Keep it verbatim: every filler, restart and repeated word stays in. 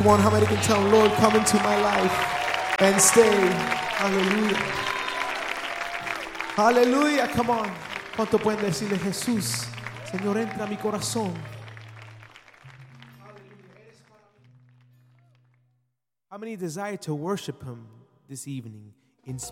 Come on, how many can tell Lord, come into my life and stay? Hallelujah. Hallelujah. Come on. ¿Cuánto pueden decirle, Jesús, Señor, entra a mi corazón? How many desire to worship Him this evening in spirit?